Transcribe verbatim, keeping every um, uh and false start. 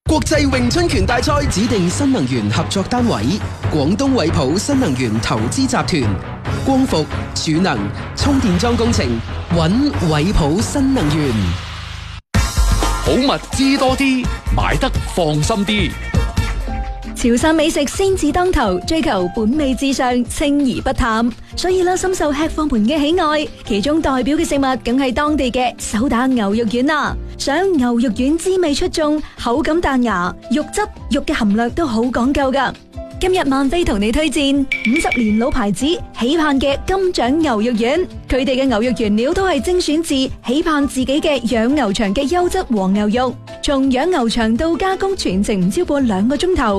國際詠春拳大賽指定新能源合作單位：廣東惠普新能源投資集團。光伏、儲能、充電樁工程，揾惠普新能源。 好物知多啲，買得放心啲。 潮汕美食先至當頭，追求本味至上，清而不淡，所以啦，深受吃貨們嘅喜愛。其中代表嘅食物，梗係當地嘅手打牛肉丸啦。想牛肉丸滋味出眾，口感彈牙，肉質肉嘅含量都好講究噶。今日萬飛同你推薦五十年老牌子喜盼嘅金獎牛肉丸，佢哋嘅牛肉原料都係精選自喜盼自己嘅養牛場嘅優質黃牛肉，從養牛場到加工全程唔超過兩個鐘頭。